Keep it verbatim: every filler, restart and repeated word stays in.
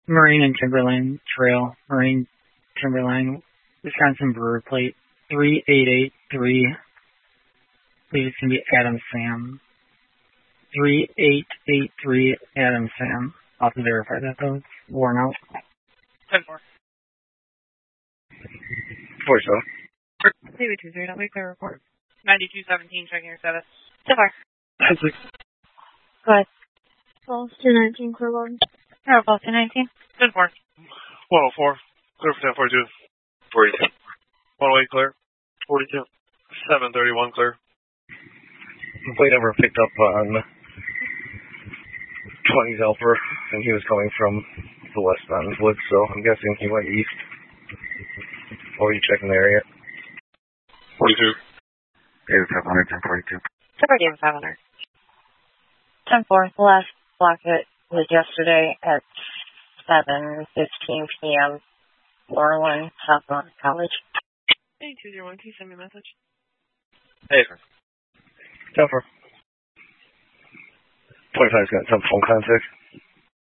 Marine and Timberline Trail, Marine Timberline, Wisconsin Brewer Plate three eight eight three. I believe it's going to be Adam Sam. three eight eight three Adam Sam. I'll have to verify that though. It's worn out. ten four. forty-seven. David two zero, wait, clear report. ninety-two seventeen, checking your status. So far. ten six. Go ahead. False two nineteen, clear load. Arrow, false two nineteen. ten four. one oh four. Clear for ten forty-two. forty-two. one oh eight, clear. forty-two. seven thirty-one, clear. Plate number picked up on twenty Zelper, and he was coming from the west on Wood, so I'm guessing he went east. Or are you checking the area? forty-two. David five hundred, ten forty-two. So far, David five hundred. ten four. The last block hit was yesterday at seven fifteen p.m. Orland, South North College. Hey, two zero one, can you send me a message? Hey, sir. ten four. twenty-five's got some phone contact.